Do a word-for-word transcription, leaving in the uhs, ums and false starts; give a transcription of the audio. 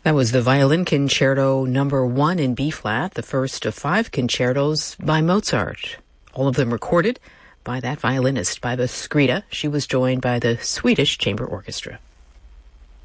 That was the Violin Concerto number one in B-flat, the first of five concertos by Mozart. All of them recorded by that violinist, Baiba Skrida. She was joined by the Swedish Chamber Orchestra.